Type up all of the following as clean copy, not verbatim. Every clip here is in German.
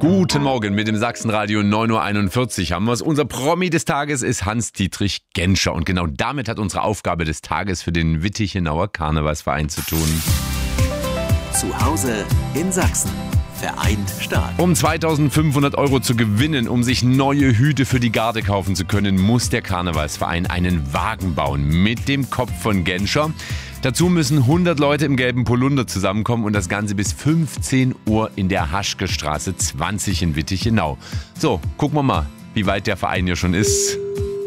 Guten Morgen mit dem Sachsenradio 9.41 Uhr haben wir es. Unser Promi des Tages ist Hans-Dietrich Genscher. Und genau damit hat unsere Aufgabe des Tages für den Wittichenauer Karnevalsverein zu tun. Zu Hause in Sachsen. Vereint stark. Um 2.500 € zu gewinnen, um sich neue Hüte für die Garde kaufen zu können, muss der Karnevalsverein einen Wagen bauen mit dem Kopf von Genscher. Dazu müssen 100 Leute im gelben Polunder zusammenkommen und das Ganze bis 15 Uhr in der Haschke-Straße 20 in Wittichenau. So, gucken wir mal, wie weit der Verein hier schon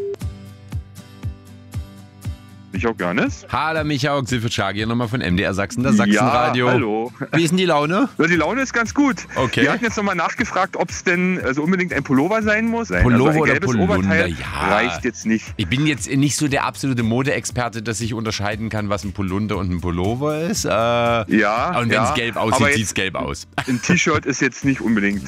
ist. Michael Görnes. Hallo Michael, Silfert hier nochmal von MDR Sachsen, das Sachsenradio. Ja, hallo. Wie ist denn die Laune? Ja, die Laune ist ganz gut. Okay. Wir hatten jetzt nochmal nachgefragt, ob es denn unbedingt ein Pullover sein muss. Pullover ein oder gelbes Polunder, Oberteil ja. reicht jetzt nicht. Ich bin jetzt nicht so der absolute Modeexperte, dass ich unterscheiden kann, was ein Polunder und ein Pullover ist. Ja. Und wenn es gelb aussieht, sieht es gelb aus. Ein T-Shirt ist jetzt nicht unbedingt,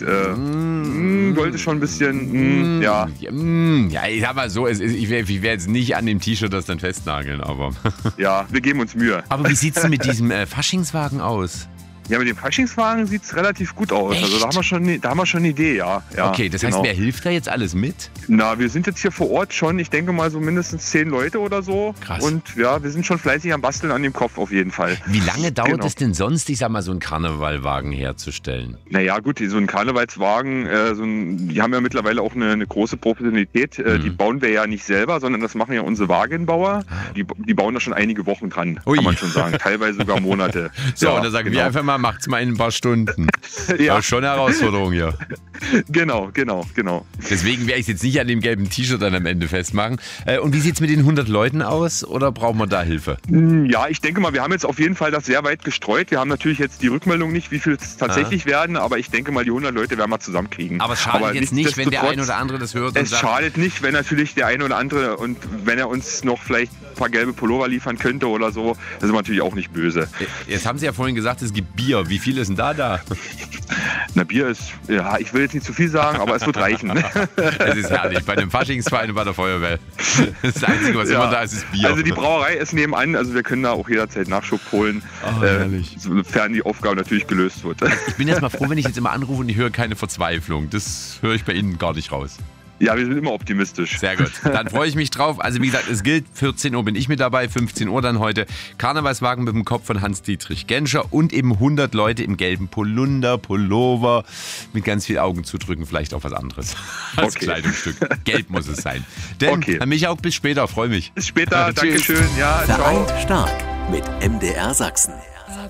sollte schon ein bisschen, ja. Ja, ich sag mal so, ich werde jetzt nicht an dem T-Shirt das dann festnageln, aber... Ja, wir geben uns Mühe. Aber wie sieht es mit diesem Faschingswagen aus? Ja, mit dem Faschingswagen sieht es relativ gut aus. Echt? Also da haben wir schon eine Idee, ja. Okay, das heißt, wer hilft da jetzt alles mit? Na, wir sind jetzt hier vor Ort schon, ich denke mal so mindestens 10 Leute oder so. Krass. Und ja, wir sind schon fleißig am Basteln an dem Kopf auf jeden Fall. Wie lange dauert es denn sonst, ich sag mal, so einen Karnevalwagen herzustellen? Naja gut, so ein Karnevalswagen, die haben ja mittlerweile auch eine große Professionalität. Die bauen wir ja nicht selber, sondern das machen ja unsere Wagenbauer. Die bauen da schon einige Wochen dran, kann man schon sagen. Teilweise sogar Monate. So, ja, und dann sagen wir einfach mal, macht's mal in ein paar Stunden. Ja. Das ist schon eine Herausforderung hier. Genau. Deswegen werde ich es jetzt nicht an dem gelben T-Shirt dann am Ende festmachen. Und wie sieht es mit den 100 Leuten aus oder brauchen wir da Hilfe? Ja, ich denke mal, wir haben jetzt auf jeden Fall das sehr weit gestreut. Wir haben natürlich jetzt die Rückmeldung nicht, wie viel es tatsächlich werden, aber ich denke mal, die 100 Leute werden wir zusammenkriegen. Aber es schadet jetzt nicht, wenn der ein oder andere das hört und Es sagt... schadet nicht, wenn natürlich der eine oder andere und wenn er uns noch vielleicht ein paar gelbe Pullover liefern könnte oder so, das ist natürlich auch nicht böse. Jetzt haben Sie ja vorhin gesagt, es gibt Bier. Wie viel ist denn da? Na, Bier ist, ja, ich will jetzt nicht zu viel sagen, aber es wird reichen. Es ist herrlich. Bei einem Faschingsverein und bei der Feuerwehr. Das Einzige, was immer da ist, ist Bier. Also die Brauerei ist nebenan, also wir können da auch jederzeit Nachschub holen, sofern die Aufgabe natürlich gelöst wird. Ich bin jetzt mal froh, wenn ich jetzt immer anrufe und ich höre keine Verzweiflung. Das höre ich bei Ihnen gar nicht raus. Ja, wir sind immer optimistisch. Sehr gut. Dann freue ich mich drauf. Also wie gesagt, es gilt, 14 Uhr bin ich mit dabei, 15 Uhr dann heute. Karnevalswagen mit dem Kopf von Hans-Dietrich Genscher und eben 100 Leute im gelben Polunder, Pullover, mit ganz viel Augen zudrücken, vielleicht auch was anderes als Kleidungsstück. Gelb muss es sein. Denn, Herr Michael, bis später, freue mich. Bis später, Dankeschön. Ja, ciao. Vereint stark mit MDR Sachsen.